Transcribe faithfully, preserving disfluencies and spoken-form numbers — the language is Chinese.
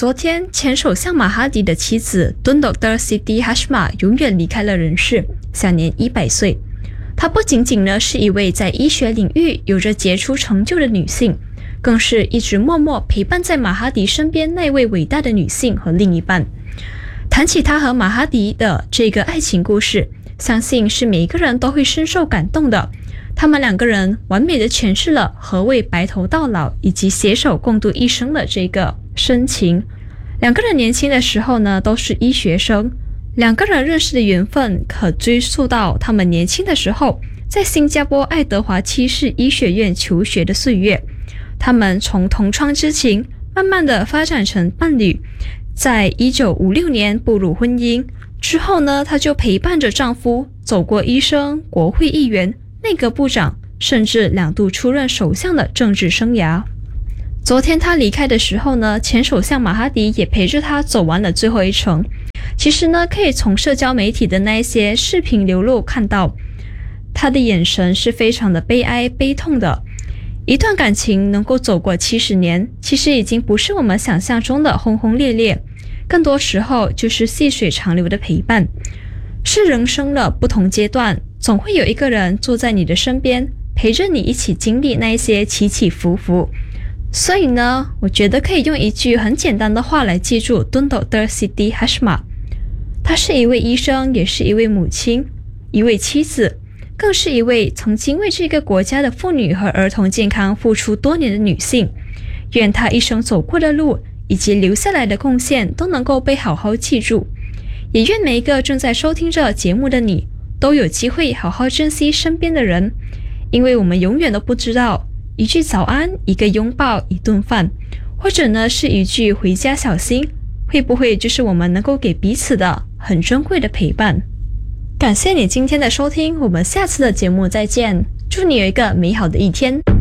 昨天，前首相马哈迪的妻子敦斗德·西蒂·哈什马永远离开了人世，享年一百岁。她不仅仅呢是一位在医学领域有着杰出成就的女性，更是一直默默陪伴在马哈迪身边那位伟大的女性和另一半。谈起她和马哈迪的这个爱情故事，相信是每一个人都会深受感动的。他们两个人完美的诠释了何谓白头到老以及携手共度一生的这个深情。两个人年轻的时候呢都是医学生，两个人认识的缘分可追溯到他们年轻的时候在新加坡爱德华七世医学院求学的岁月。他们从同窗之情慢慢的发展成伴侣，在一九五六年步入婚姻之后呢，她就陪伴着丈夫走过医生、国会议员、内阁部长，甚至两度出任首相的政治生涯。昨天他离开的时候呢，前首相马哈迪也陪着他走完了最后一程。其实呢，可以从社交媒体的那一些视频流露看到，他的眼神是非常的悲哀悲痛的。一段感情能够走过七十年，其实已经不是我们想象中的轰轰烈烈，更多时候就是细水长流的陪伴。是人生的不同阶段，总会有一个人坐在你的身边，陪着你一起经历那一些起起伏伏。所以呢，我觉得可以用一句很简单的话来记住敦斗德·西蒂·哈什马。她是一位医生，也是一位母亲，一位妻子，更是一位曾经为这个国家的妇女和儿童健康付出多年的女性。愿她一生走过的路以及留下来的贡献都能够被好好记住。也愿每一个正在收听着节目的你都有机会好好珍惜身边的人，因为我们永远都不知道一句早安，一个拥抱，一顿饭，或者呢是一句回家小心，会不会就是我们能够给彼此的很珍贵的陪伴。感谢你今天的收听，我们下次的节目再见，祝你有一个美好的一天。